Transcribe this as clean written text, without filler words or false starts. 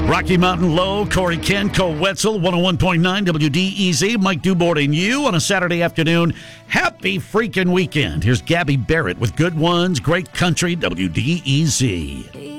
Rocky Mountain Low, Corey Kent, Cole Wetzel, 101.9 WDEZ, Mike Dubord and you on a Saturday afternoon. Happy freaking weekend. Here's Gabby Barrett with Good Ones, Great Country, WDEZ.